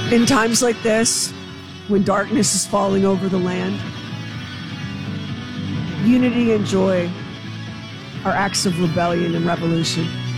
In times like this, when darkness is falling over the land, unity and joy are acts of rebellion and revolution.